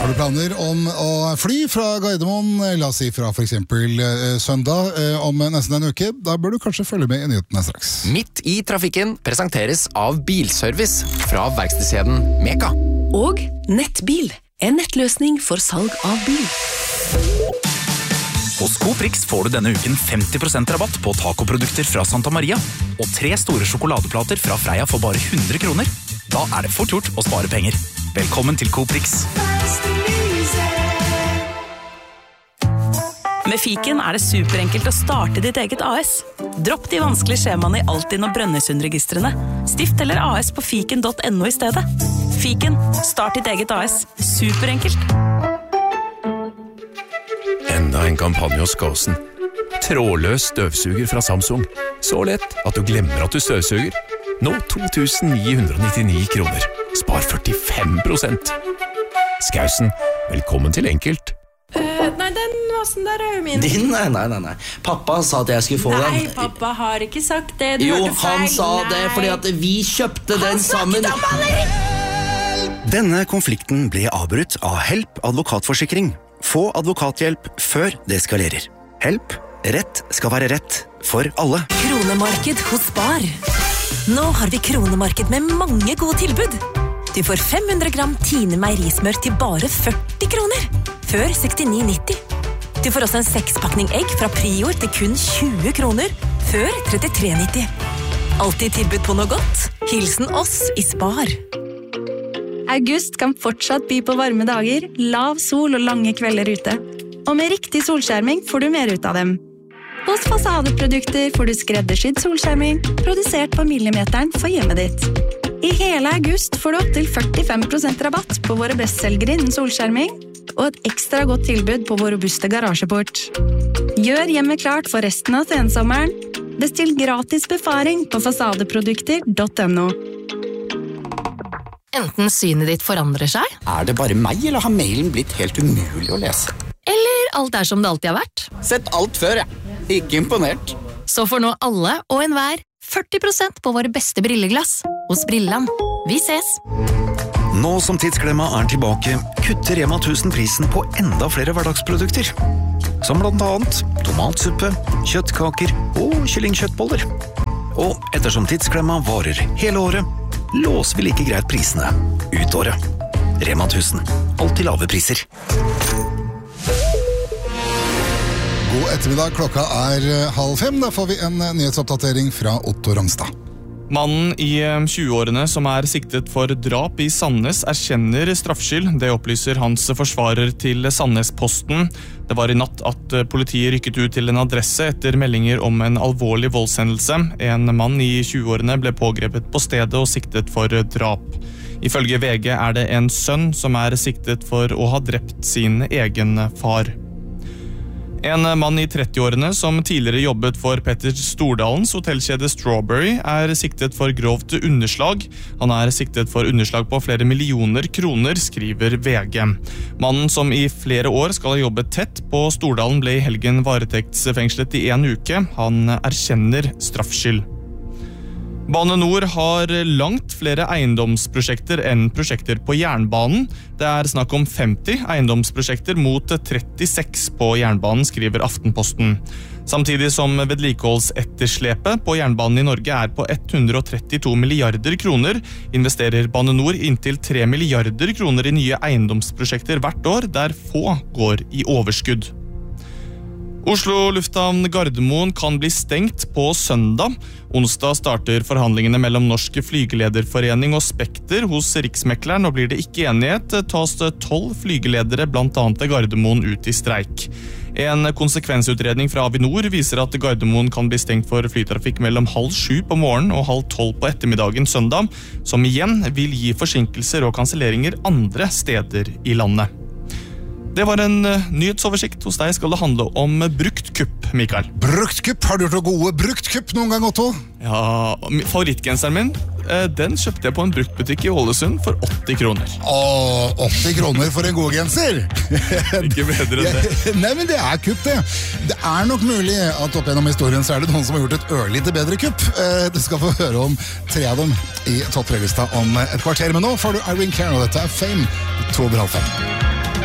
Har du planer om å fly fra Gardermoen, la oss si fra for eksempel søndag om nesten en uke, da bør du kanskje følge med i nyhetene straks. Midt i trafikken presenteres av Bilservice fra verkstedskjeden Meka. Og Nettbil, en nettløsning for salg av bil. Hos Coprix får du denne uken 50% rabatt på tacoprodukter fra Santa Maria og 3 store sjokoladeplater fra Freia for bare 100 kroner. Da er det fort gjort å spare penger. Velkommen til Coprix. Med Fiken er det superenkelt å starte ditt eget AS. Dropp de vanskelige skjemaene i Altinn og Brønnøysundregistrene. Stift eller AS på fiken.no i stedet. Fiken, start ditt eget AS. Superenkelt. Enda en kampanje hos Skåsen. Trådløs støvsuger fra Samsung. Så lett at du glemmer at du støvsuger. Nå 2.999 kroner. Spar 45%. Skausen, velkommen til enkelt. Nei, den vasen der er jo min. Din? Nei. Pappa sa at jeg skulle få den. Nei, pappa har ikke sagt det. Du Jo, hørte feil. han sa det fordi at vi kjøpte den sammen. Denne konflikten ble avbrutt av Help advokatforsikring. Få advokathjelp før det eskalerer. Help. Rett skal være rett for alle. Kronemarked hos Spar. Nå har vi kronemarked med mange gode tilbud. Du får 500 gram Tine meierismør til bare 40 kroner. Før 69,90. Du får også en 6-pakning egg fra Prior til kun 20 kroner. Før 33,90. Alltid tilbud på noe godt. Hilsen oss i Spar. August kan fortsatt by på varme dager, lav sol og lange kvelder ute. Og med riktig solskjerming får du mer ut av dem. Hos Fasadeprodukter får du skreddersydd solskjerming, produsert på millimeteren for hjemmet ditt. I hele august får du opp til 45% rabatt på våre bestselgere innen solskjerming, og et ekstra godt tilbud på vår robuste garasjeport. Gjør hjemmet klart for resten av sensommeren. Bestill gratis befaring på fasadeprodukter.no. Enten synet ditt forandrer seg, Er det bare meg, eller har mailen blitt helt umulig å lese? eller alt er som det alltid har vært. Sett alt før, Ikke imponert. Så får nå alle og enhver 40% på våre beste brilleglass hos Brilland. Vi ses! Nå som Tidsklemma er tilbake, kutter Rema 1000 prisen på enda flere hverdagsprodukter. Som blant annet tomatsuppe, kjøttkaker og kyllingkjøttboller. Og ettersom Tidsklemma varer hele året, låser vi like greit prisene ut året. Rema 1000. Alltid lave priser. God ettermiddag, klokka er 4:30. Da får vi en nyhetsoppdatering fra Otto Rangstad. Mannen i 20-årene som er siktet for drap i Sandnes erkjenner straffskyld. Det opplyser hans forsvarer til Sandnes-Posten. Det var i natt at politiet rykket ut til en adresse etter meldinger om en alvorlig voldshendelse. En mann i 20-årene ble pågrepet på stedet og siktet for drap. Ifølge VG er det en sønn som er siktet for å ha drept sin egen far. En mann i 30-årene som tidligere jobbet for Petter Stordalens hotellkjede Strawberry er siktet for grovt underslag. Han er siktet for underslag på flere millioner kroner, skriver VG. Mannen som i flere år skal ha jobbet tett på Stordalen ble i helgen varetektsfengslet i 1 uke. Han erkjenner straffskyld. Bane Nor har langt flere eiendomsprosjekter enn prosjekter på jernbanen. Det er snakk om 50 eiendomsprosjekter mot 36 på jernbanen, skriver Aftenposten. Samtidig som vedlikeholdsetterslepet på jernbanen i Norge er på 132 milliarder kroner, investerer Bane Nor inntil 3 milliarder kroner i nye eiendomsprosjekter hvert år, der få går i overskudd. Oslo Lufthavn Gardermoen kan bli stengt på søndag. Onsdag starter forhandlingene mellom Norsk Flygelederforening og Spekter hos Riksmekleren, og blir det ikke enighet, tas 12 flygeledere blant annet Gardermoen ut i streik. En konsekvensutredning fra Avinor viser at Gardermoen kan bli stengt for flytrafikk mellom 6:30 på morgenen og 11:30 på ettermiddagen søndag, som igjen vil gi forsinkelser og kanselleringer andre steder i landet. Det var en nyhetsoversikt. Hos deg skal det handle om bruktkupp, Mikael. Bruktkupp? Har du gjort noe gode bruktkupp noen gang, Otto? Ja, favorittgenseren min, den kjøpte jeg på en bruktbutikk i Ålesund for 80 kroner. 80 kroner for en god genser? Ikke bedre enn det. Nei, men det er kupp, det. Det er nok mulig at opp gjennom historien så er det noen som har gjort et ørlite bedre kupp. Du skal få høre om 3 av dem i topp 3-lista om et kvarter. Men nå får du Irene Cara, og dette er Fame 2:30.